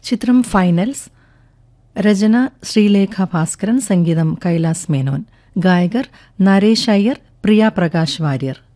ചിത്രം ഫൈനൽസ്. രചന ശ്രീലേഖ ഭാസ്കരൻ, സംഗീതം കൈലാസ് മേനോൻ. ഗായകർ നരേഷ് അയ്യർ, പ്രിയ പ്രകാശ് വാര്യർ.